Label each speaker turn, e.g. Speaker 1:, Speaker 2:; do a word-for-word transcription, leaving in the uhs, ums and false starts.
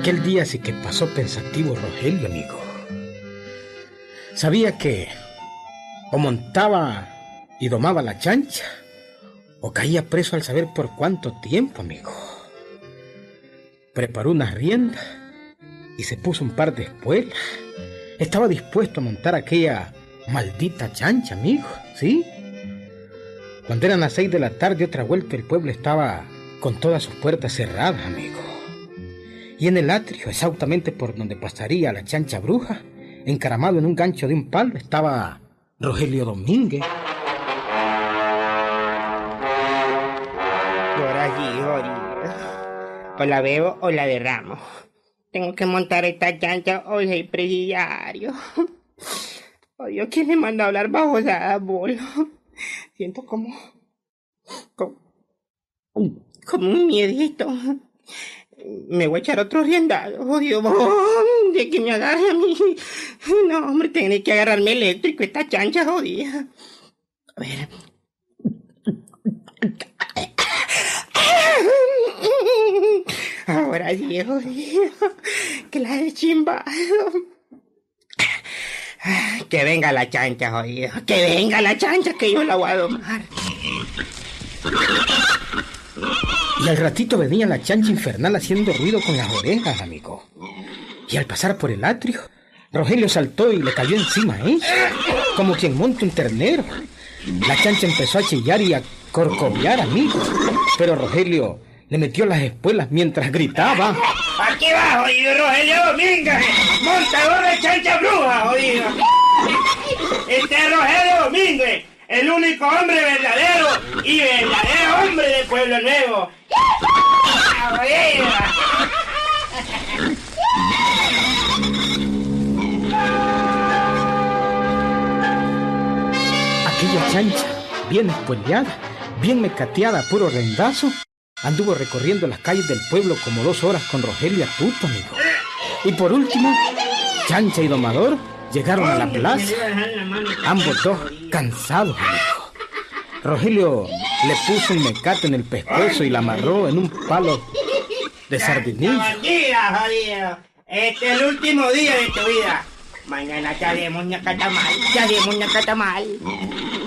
Speaker 1: Aquel día sí que pasó pensativo Rogelio, amigo. Sabía que o montaba y domaba la chancha, o caía preso al saber por cuánto tiempo, amigo. Preparó unas riendas y se puso un par de espuelas. Estaba dispuesto a montar aquella maldita chancha, amigo, ¿sí? Cuando eran las seis de la tarde, otra vuelta, el pueblo estaba con todas sus puertas cerradas, amigo. Y en el atrio, exactamente por donde pasaría la chancha bruja, encaramado en un gancho de un palo, estaba Rogelio Domínguez.
Speaker 2: Por allí, Jorge. O la bebo o la derramo. Tengo que montar esta chancha hoy, el presidiario. Oh, Dios, ¿quién le manda a hablar bajo esa bola? Siento como... Como, como un miedito. Me voy a echar otro riendado. Oh, Dios, de que me agarre a mí. No, hombre, tiene que agarrarme eléctrico esta chancha jodida. A ver... Ahora sí, jodido. Que la he chimbado. Que venga la chancha, jodido. Que venga la chancha, que yo la voy a domar.
Speaker 1: Y al ratito venía la chancha infernal haciendo ruido con las orejas, amigo. Y al pasar por el atrio, Rogelio saltó y le cayó encima a ella, como quien monta un ternero. La chancha empezó a chillar y a corcoviar, amigo. Pero Rogelio le metió las espuelas mientras gritaba:
Speaker 2: ¡Aquí va, jodido Rogelio Domínguez! ¡Montador de chancha bruja, jodido! Este es Rogelio Domínguez, el único hombre verdadero y verdadero hombre de Pueblo Nuevo.
Speaker 1: Aquella chancha, bien espueleada, bien mecateada a puro rendazo, anduvo recorriendo las calles del pueblo como dos horas con Rogelio a tuto, amigo. Y por último, chancha y domador llegaron a la plaza, ambos dos cansados, amigo. Rogelio le puso un mecate en el pescuezo y la amarró en un palo de sardinillo.
Speaker 2: ¡Bandida, jodido! Este es el último día de tu vida. Mañana te haremos una catamal, te haremos una catamal.